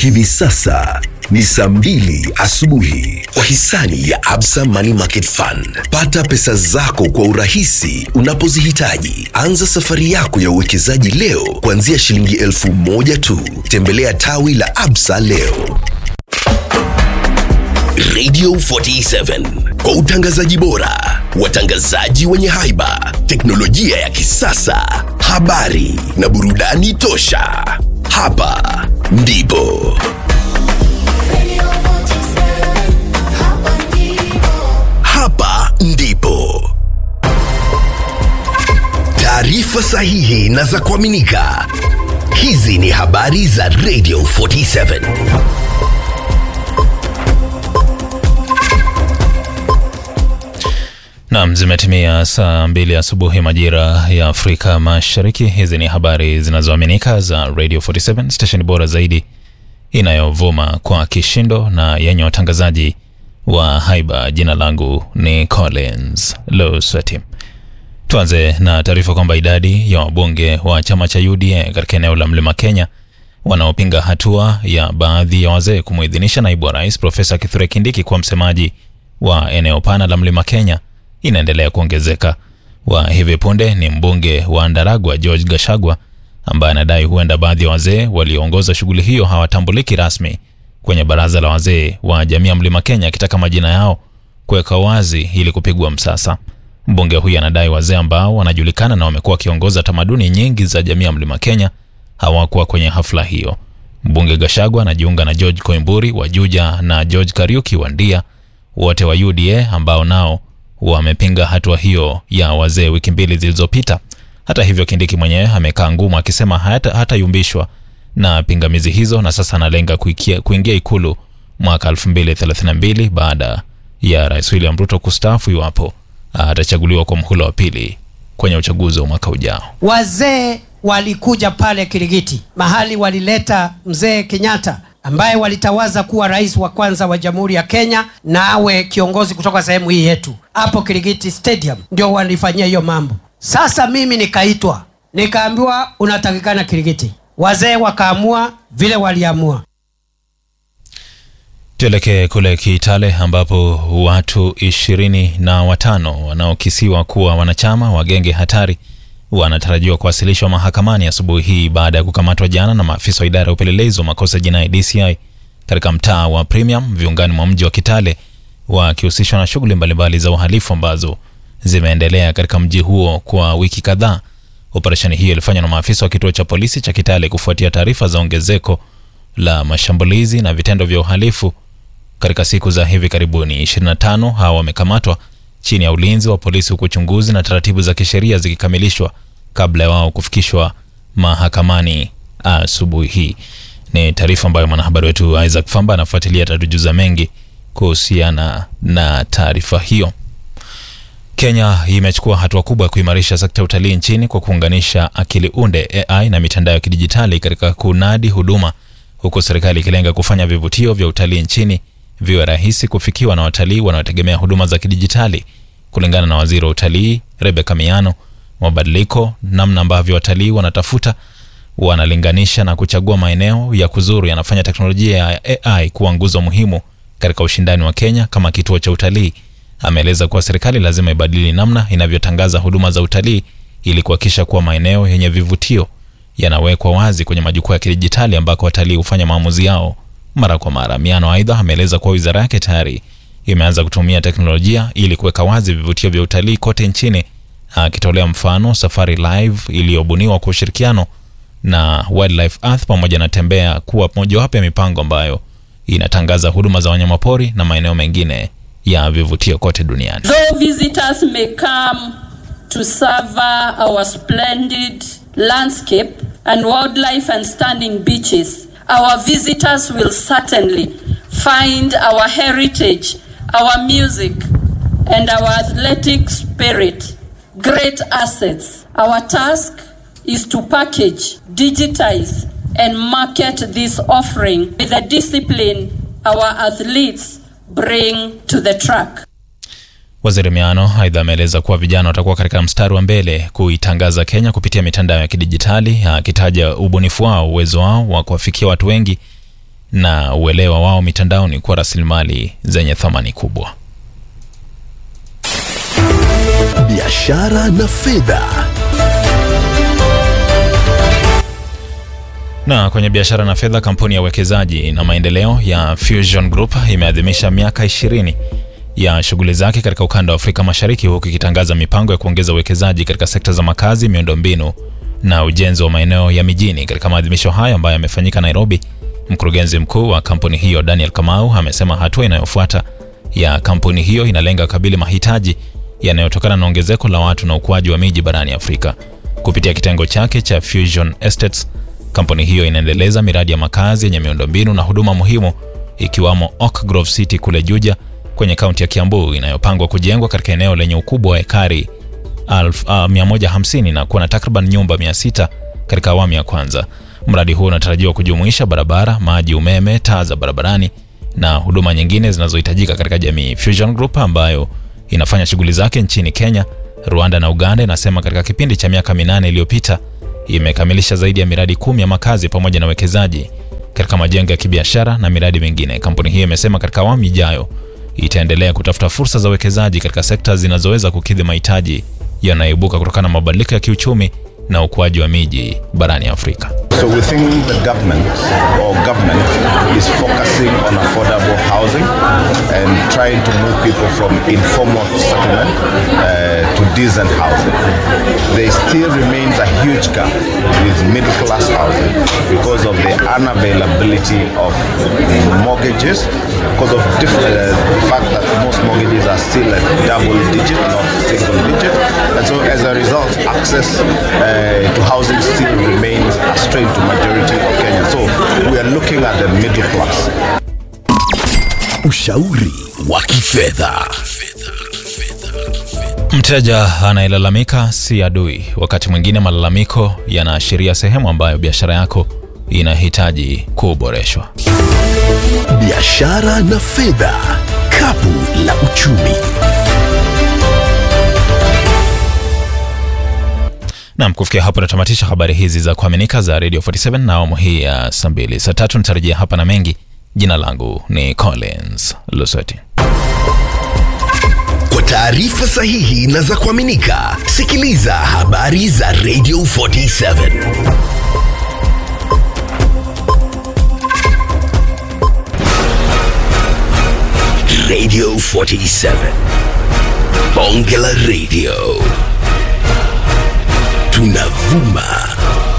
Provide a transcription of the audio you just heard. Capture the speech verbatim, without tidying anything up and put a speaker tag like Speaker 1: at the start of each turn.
Speaker 1: Hivi sasa ni saa mbili asubuhi kwa hisani ya Absa Money Market Fund. Pata pesa zako kwa urahisi unapozihitaji. Anza safari yako ya uwekezaji leo kuanzia shilingi elfu moja tu. Tembelea tawi la Absa leo. Radio forty-seven, kwa utangazaji bora, watangazaji wenye haiba, teknolojia ya kisasa, habari na burudani tosha. Hapa ndipo Hapa ndipo taarifa sahihi na za kuaminika. Hizi ni habari za Radio forty-seven.
Speaker 2: Naam, zimetimia saa mbili asubuhi majira ya Afrika Mashariki. Hizi ni habari zinazoaminika za Radio forty-seven, station bora zaidi inayovuma kwa kishindo na yenye watangazaji wa haiba. Jina langu ni Collins Loswati. Tuanze na taarifa kwamba idadi ya wabunge wa chama cha U D A katika eneo la Mlima Kenya wanaopinga hatua ya baadhi ya wazee kumuidhinisha naibu wa rais Profesa Kithure Kindiki kuwa msemaji wa eneo pana la Mlima Kenya inaendelea kuongezeka. Wa hivi punde ni mbunge wa Ndaragwa George Gachagua ambaye anadai huenda baadhi ya wazee walioongoza shughuli hiyo hawatambuliki rasmi kwenye baraza la wazee wa jamii ya Mlima Kenya, akitaka majina yao kuweka wazi ili kupigwa msasa. Mbunge huyu anadai wazee ambao wanajulikana na wamekuwa kiongoza tamaduni nyingi za jamii ya Mlima Kenya hawakuwa kwenye hafla hiyo. Mbunge Gachagua anajiunga na George Koimburi wa Juja na George Kariuki wa Ndia, wote wa U D A ambao nao wamepinga hatua hiyo ya wazee wiki mbili zilizopita. Hata hivyo, Kindiki mwenyewe amekaa ngumu akisema hata hata yumbishwa na pingamizi hizo na sasa analenga kuingia, kuingia ikulu mwaka elfu mbili thelathini na mbili baada ya Rais William Ruto kustaafu iwapo atachaguliwa kwa mhula wa pili kwenye uchaguzi wa mwaka ujao.
Speaker 3: Wazee walikuja pale Kirigiti, mahali walileta mzee Kenyatta ambaye walitawaza kuwa rais wa kwanza wa Jamhuri ya Kenya na awe kiongozi kutoka sehemu hii yetu. Hapo Kirigiti Stadium ndio walifanyia hiyo mambo. Sasa mimi nikaitwa, nikaambiwa unatakikana Kirigiti. Wazee wakaamua vile waliamua.
Speaker 2: Tuelekee kule Kitale ambapo watu ishirini na watano wanaokisiwa kuwa wanachama wa genge hatari wanatarajiwa kuwasilishwa mahakamani asubuhi hii baada ya kukamatwa jana na maafisa wa idara ya upelelezi wa makosa jinai D C I katika mtaa wa Premium viungani mwa mji wa Kitale, wakihusishwa na shughuli mbalimbali za uhalifu ambazo zimeendelea katika mji huo kwa wiki kadhaa. Operesheni hiyo ilifanywa na maafisa wa kituo cha polisi cha Kitale kufuatia taarifa za ongezeko la mashambulizi na vitendo vya uhalifu katika siku za hivi karibuni. ishirini na tano hawa wamekamatwa chini ya ulinzi wa polisi, huku uchunguzi na taratibu za kisheria zikikamilishwa kabla ya wao kufikishwa mahakamani asubuhi hii. Ni taarifa ambayo mwanahabari wetu Isaac Famba anafuatilia, atatujuza mengi kuhusiana na taarifa hiyo. Kenya imechukua hatua kubwa kuimarisha sekta ya utalii nchini kwa kuunganisha akili unde A I na mitandao ya kidijitali katika kunadi huduma, huku serikali ikilenga kufanya vivutio vya utalii nchini viwe rahisi kufikiwa na watalii wanaotegemea huduma za kidijitali. Kulingana na waziri wa utalii Rebecca Miano, mabadiliko namna ambavyo watalii wanatafuta, wanalinganisha na kuchagua maeneo ya kuzuru yanafanya teknolojia ya A I kuwa nguzo muhimu katika ushindani wa Kenya kama kituo cha utalii. Ameeleza kuwa serikali lazima ibadili namna inavyotangaza huduma za utalii ili kuhakikisha kuwa maeneo yenye vivutio yanawekwa wazi kwenye majukwaa ya kidijitali ambako watalii hufanya maamuzi yao mara kwa mara. Miano aidha ameeleza kuwa wizara yake tayari imeanza kutumia teknolojia ili kuweka wazi vivutio vya utalii kote nchini, akitolea mfano Safari Live iliyobuniwa kwa ushirikiano na Wildlife Earth pamoja na Tembea kuwa mojawapo ya mipango ambayo inatangaza huduma za wanyamapori na maeneo mengine ya vivutio kote duniani.
Speaker 4: Though visitors may come to savor our splendid landscape and wildlife and stunning beaches, our visitors will certainly find our heritage, our music, and our athletic spirit great assets. Our task is to package, digitize, and market this offering with the discipline our athletes bring to the track.
Speaker 2: Waziri Miano aidha ameeleza kuwa vijana watakuwa katika mstari wa mbele kuitangaza Kenya kupitia mitandao ya kidijitali, akitaja ubunifu wao, uwezo wao wa kuwafikia watu wengi na uelewa wao mitandaoni kwa rasilimali zenye thamani kubwa.
Speaker 1: Biashara na fedha.
Speaker 2: Na kwenye biashara na fedha, kampuni ya uwekezaji na maendeleo ya Fusion Group imeadhimisha miaka ishirini ya shughuli zake katika ukanda wa Afrika Mashariki, huku ikitangaza mipango ya kuongeza uwekezaji katika sekta za makazi, miundombinu na ujenzi wa maeneo ya mijini. Katika maadhimisho hayo ambayo yamefanyika Nairobi, mkurugenzi mkuu wa kampuni hiyo Daniel Kamau amesema hatua inayofuata ya kampuni hiyo inalenga kukabili mahitaji yanayotokana na ongezeko la watu na ukuaji wa miji barani Afrika. Kupitia kitengo chake cha Fusion Estates, kampuni hiyo inaendeleza miradi ya makazi yenye miundombinu na huduma muhimu, ikiwamo Oak Grove City kule Juja kwenye kaunti ya Kiambu, inayopangwa kujengwa katika eneo lenye ukubwa wa ekari mia moja hamsini na kuwa na takriban nyumba mia sita katika awamu ya kwanza. Mradi huo unatarajiwa kujumuisha barabara, maji, umeme, taa za barabarani na huduma nyingine zinazohitajika katika jamii. Fusion Group ambayo inafanya shughuli zake nchini Kenya, Rwanda na Uganda inasema katika kipindi cha miaka minane iliyopita imekamilisha zaidi ya miradi kumi ya makazi pamoja na wekezaji katika majengo ya kibiashara na miradi mingine. Kampuni hiyo imesema katika awamu ijayo itaendelea kutafuta fursa za wekezaji katika sekta zinazoweza kukidhi mahitaji yanayoibuka kutokana na mabadiliko ya kiuchumi na ukuaji wa miji barani Afrika.
Speaker 5: So we think the government or government is focusing on affordable housing and trying to move people from informal settlement uh, to decent housing. There still remains a huge gap with middle class housing because of the unavailability of mortgages, because of different, uh, the fact that most mortgages are still at double digit, not single digit. And so as a result, access uh, to housing still remains a strain to majority of Kenya. So we are looking at the middle class.
Speaker 1: Ushauri wa kifedha.
Speaker 2: Mteja anayelalamika si adui. Wakati mwingine malalamiko yanaashiria sehemu ambayo biashara yako inahitaji kuboreshwa.
Speaker 1: Biashara na fedha, kapu la uchumi.
Speaker 2: Na kufikia hapo natamatisha habari hizi za kuaminika za Radio arobaini na saba na awamu hii ya saa mbili. Saa tatu nitarejea hapa na mengi. Jina langu ni Collins Lusoti.
Speaker 1: Kwa taarifa sahihi na za kuaminika, sikiliza habari za Radio arobaini na saba. Radio arobaini na saba. Bonge la Radio. Tunavuma